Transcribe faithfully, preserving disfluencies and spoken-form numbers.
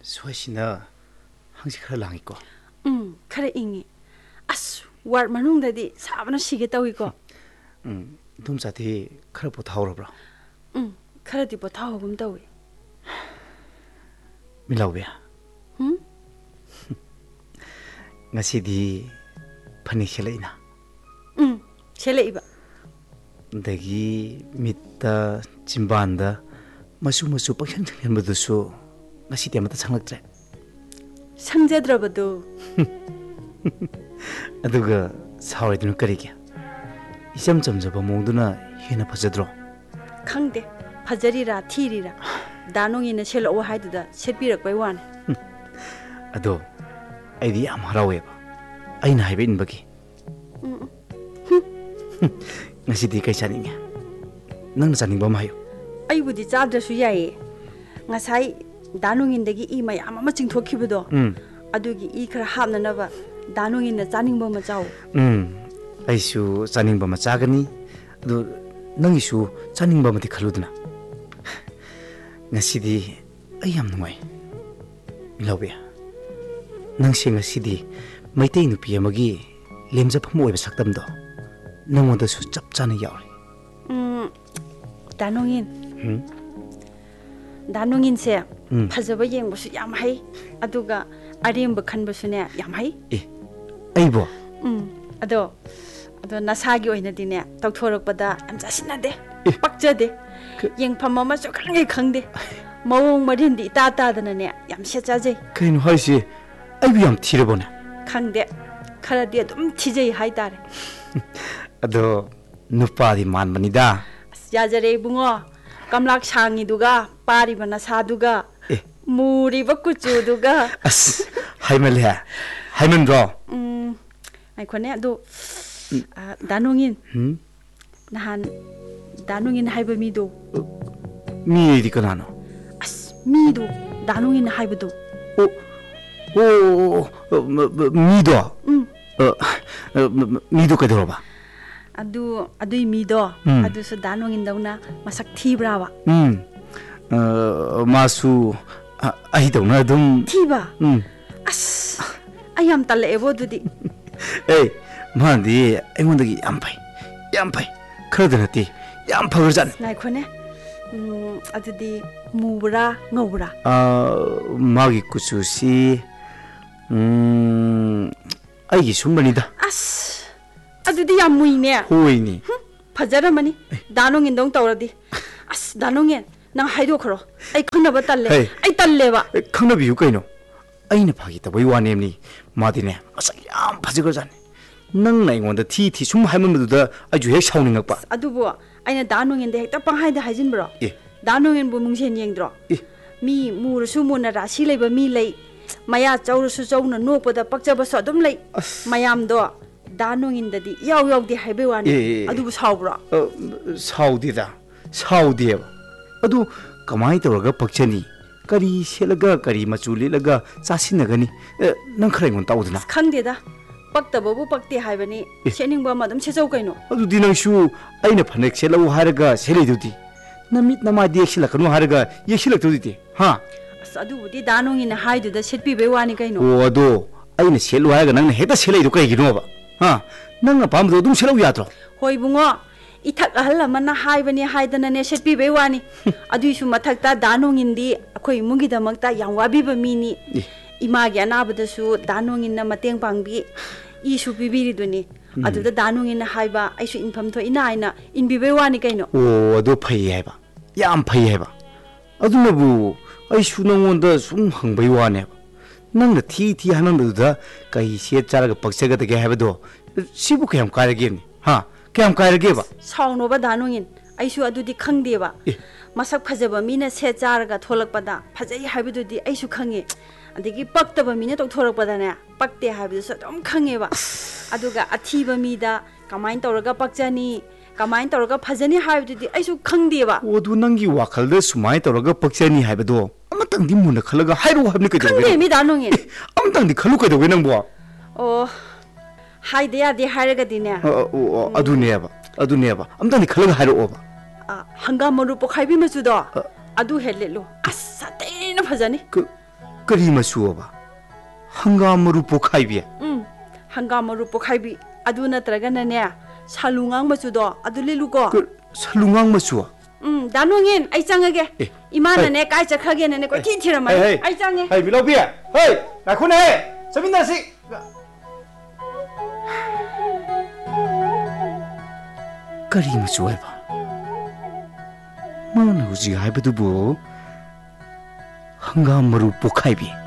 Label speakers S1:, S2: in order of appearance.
S1: 소시나 항시 khara langi ko.
S2: 음, khara ingi. As war manung dadi sabana sige tawi ko.
S1: 음, dum sati khara po thawra bra.
S2: 음, khara di po thaw gum tawi.
S1: Milawe.
S2: hm
S1: ngasi di phani khelaina.
S2: 음, chele iba.
S1: dagi mitta chimbanda masu masu pakhan thang madusu ngasi ti amata sanglaktre.
S2: 상자들어봐도
S1: aduga sawaidunu karige. isam chamjaba mongduna hena phajadro.
S2: khangde phajarira thirira danongina selo wa haiduda setpirak bai wan.
S1: ado aidi am harawe ba. aina haibin bagi. ngasi di kai chaninga. nang chaning ba mayo.
S2: ai budi chadrasu yae. ngasai danongindagi i mayam ama chingthokhibudo.
S1: 음.
S2: adugi i khara hapnanaba danongina chaningba ma chaw.
S1: 음. 아이슈 짜닝바 마 짜가니 도 낭이슈 짜닝바 마디 칼루드나 나시디 아이암 누마이 밀라베 낭시 나시디 마이테이 누피 아마기 렘자 팜모에 saktam도 낭원다수 짭짜네 야오리
S2: 음 단홍인
S1: 음
S2: 단홍인세
S1: 음.
S2: 파저바 옌부수 얌 하이 아두가 아리엠바 칸부수네 얌 하이
S1: 에 아이보
S2: 음 아도 아도 나사기 오이나디네 덕토럭바다 얌 자신나데 빡저데 옌팜 마마서 강게 강데 마옹 마린디 따따다나네 얌 셰자제
S1: 그인 하이시 아이비 얌 티르보네
S2: 강데 카라디에 좀 티제이 하이다레
S1: 아도 누파디 만마니다
S2: 야자레 붕어 감락 상이두가 빠리바 나사두가
S1: 에
S2: 무리바 꾸쭈두가
S1: 아스 하이멜레 하이멘로
S2: 음 아이코네 도 아 다농인
S1: 음
S2: 나한 다농인 하이바 미도
S1: 미디 거나노
S2: 아스 미도 다농인 하이바도
S1: 오, 오, 미도.
S2: 음
S1: 어, 미도 그대로 봐.
S2: 아두 아두이 미도
S1: 음.
S2: 아두서 다농인다우나 마삭 티브라와
S1: 음, 어, 마수, 아, 아이도나 좀.
S2: 티바
S1: 음,
S2: 아스 아얌 달레보두디
S1: 에이, 만디, 애원덕이 얌파이, 얌파이. 그러더니 얌파그러잖아.
S2: 나이코네 음 아두디 무브라 ngobra
S1: 아, 마기 구수시, 음, 아이기 순번이다.
S2: 아스 아두디 얌 무이네
S1: 호이니.
S2: 파자라마니 다농인동 떠라디 아스 다농인 나 하이도 걸어 아이 큰나바 딸래
S1: 헤이.
S2: 아이 딸래바
S1: 강나비 유가이노. 아이네 파기다 왜와네니 마디네 마삭 얌 파지거잖아. năng này ngon da thi thi sum hai mun da aju he shauning ngak pa
S2: adubo aina danongin de hekta pang haida hajin bro
S1: e
S2: danongin bu mungsen yengdro
S1: e
S2: mi mur su muna ra si leba mi lei maya chaur su chauna nokpa da pakcha ba so dum lei mayam do danongin da di yaw yaw di haibe wani adubo saubro
S1: saudi da saudi adu kamai tawraga pakchani kari selaga kari machuli laga chasinagani nang khrai ngon tawduna
S2: khangde da ꯄꯛꯇꯕꯕꯨ ꯄꯛꯇꯦ ꯍꯥꯏꯕꯅꯤ ꯁꯦꯠꯅꯤꯡꯕ ꯑꯃ ꯑꯗꯨꯝ ꯁꯦꯠꯆꯧ ꯀꯩꯅꯣ
S1: ꯑꯗꯨꯗꯤ ꯅꯪꯁꯨ ꯑꯩꯅ ꯐꯅꯦꯛ ꯁꯦꯠꯂꯎ ꯍꯥꯏꯔꯒ ꯁꯦꯠꯂꯤꯗꯨꯗꯤ ꯅꯃꯤꯠ ꯅꯃꯥꯏꯗꯤ ꯌꯦꯛꯁꯤꯜꯂꯛꯀꯅꯨ ꯍꯥꯏꯔꯒ ꯌꯦꯛꯁꯤꯜꯂꯛꯇꯧꯗꯤ ꯍꯥ
S2: ꯑꯁ ꯑꯗꯨꯕꯨꯗꯤ ꯗꯥꯅꯣꯡꯏꯅ ꯍꯥꯏꯗꯨꯗ ꯁꯦꯠꯄꯤꯕꯩ ꯋꯥꯅꯤ ꯀꯩꯅꯣ
S1: ꯑꯣ ꯑꯗꯣ ꯑꯩꯅ ꯁꯦꯠꯂꯨ ꯍꯥꯏꯔꯒ ꯅꯪꯅ ꯍꯦꯛꯇ ꯁꯦꯠꯂꯛꯏꯗꯣ ꯀꯩꯒꯤꯅꯣꯕ ꯍꯥ ꯅꯪ ꯑꯄꯥꯝꯕꯗꯣ ꯑꯗꯨꯝ ꯁꯦꯠꯂꯧ ꯌꯥꯗ꯭ꯔꯣ
S2: ꯍꯣꯏ ꯕꯨꯡꯉꯣ ꯏꯊꯛ ꯑꯍꯜ ꯑꯃꯅ ꯍꯥꯏꯕꯅꯤ ꯍꯥꯏꯗꯅꯅꯦ ꯁꯦꯠꯄꯤꯕꯩ ꯋꯥꯅꯤ ꯑꯗꯨꯏꯁꯨ ꯃꯊꯛꯇ ꯗꯥꯅꯣꯡꯏꯟꯗꯤ ꯑꯩꯈꯣꯏ ꯏꯃꯨꯡꯒꯤꯗꯃꯛꯇ ꯌꯥꯝ ꯋꯥꯕꯤꯕ ꯃꯤꯅꯤ ꯏꯃꯥꯒꯤ ꯑꯅꯥꯕꯗꯁꯨ ꯗꯥꯅꯣꯡꯏꯟꯅ ꯃꯇꯦꯡ ꯄꯥꯡꯕꯤ 이슈 비비리더니 아두다 다농이나 하이바 아이슈 인팜토 이나이나 인비베 와니 까이노
S1: 오 아두 파이 해봐 얌 파이 해봐 아두나부 아이슈 너원다 숨 항바이 와네 낭나 티티 하면보다 까이 시에 짜라가 벅세가 되게 해봐도 시부 그냥 가르게니 하 그냥 가르게 봐
S2: 사우노바 다농인 아이슈 아두디 캉데바 마삭 파자바 미나 세 짜라가 톨락바다 파자이 하이비도디 아이슈 캉이 ꯑꯗꯒꯤ ꯄꯛꯇꯕ ꯃꯤꯅ ꯇꯧꯊꯣꯔꯛꯄꯗꯅꯦ ꯄꯛꯇꯦ ꯍꯥꯏꯕꯗꯨꯁꯨ ꯑꯗꯨꯝ ꯈꯪꯉꯦꯕ ꯑꯗꯨꯒ ꯑꯊꯤꯕ ꯃꯤꯗ ꯀꯃꯥꯏꯅ ꯇꯧꯔꯒ ꯄꯛꯆꯅꯤ ꯀꯃꯥꯏꯅ ꯇꯧꯔꯒ ꯐꯖꯅꯤ ꯍꯥꯏꯕꯗꯨꯗꯤ ꯑꯩꯁꯨ ꯈꯪꯗꯦꯕ
S1: ꯑꯗꯨ ꯅꯪꯒꯤ ꯋꯥꯈꯜꯗ ꯁꯨꯃꯥꯏꯅ ꯇꯧꯔꯒ ꯄꯛꯆꯅꯤ ꯍꯥꯏꯕꯗꯣ ꯑꯃꯇꯪꯗꯤ ꯃꯨꯟꯅ ꯈꯜꯂꯒ ꯍꯥꯏꯔꯛꯑꯣ ꯍꯥꯏꯕꯅꯤ ꯀꯩꯗꯧꯒꯦ
S2: ꯈꯪꯗꯦ ꯃꯤ ꯗꯥꯅꯣꯡꯏꯟ
S1: ꯑꯃꯇꯪꯗꯤ ꯈꯜꯂꯨ ꯀꯩꯗꯧꯒꯦ ꯅꯪꯕꯣ
S2: ꯑꯣ ꯍꯥꯏꯗ ꯌꯥꯗꯦ ꯍꯥꯏꯔꯒꯗꯤꯅꯦ
S1: ꯑꯗꯨꯅꯦꯕ ꯑꯗꯨꯅꯦꯕ ꯑꯃꯇꯪꯗꯤ ꯈꯜꯂꯒ ꯍꯥꯏꯔꯛꯑꯣꯕ
S2: ꯍꯪꯒꯥꯝ ꯃꯔꯨ ꯄꯣꯈꯥꯏꯕꯤ ꯃꯆꯨꯗꯣ ꯑꯗꯨ ꯍꯦꯛ ꯂꯤꯠꯂꯨ ꯑꯁ ꯁꯥꯊꯤꯅ ꯐꯖꯅꯤ
S1: ꯀꯔꯤ ꯃꯆꯨꯕ ꯍꯪꯒꯥꯝ ꯃꯔꯨ ꯄꯣꯈꯥꯏꯕꯤ
S2: ꯎꯝ ꯍꯪꯒꯥꯝ ꯃꯔꯨ ꯄꯣꯈꯥꯏꯕꯤ ꯑꯗꯨ ꯅꯠꯇ꯭ꯔꯒꯅꯅꯦ ꯁꯥꯂꯨꯉꯥꯡ ꯃꯆꯨꯗꯣ ꯑꯗꯨ ꯂꯤꯠꯂꯨꯀꯣ
S1: ꯁꯥꯂꯨꯉꯥꯡ ꯃꯆꯨ
S2: 음 나노인 아이 짱하게 이만하네 깔짝하게는 내 거티 티라마 아이 짱해
S1: 헤이 밀어비 헤이 나코네 서민나시 करी मचु हैबा मान हुजी हाइबदुबु हंगाम मरु पोखाइबी